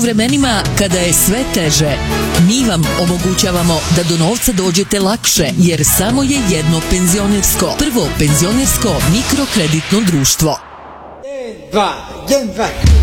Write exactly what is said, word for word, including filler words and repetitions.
vremenima kada je sve teže, mi vam omogućavamo da do novca dođete lakše, jer samo je jedno penzionersko. Prvo penzionersko mikrokreditno društvo. jedan, dva, jedan, dva.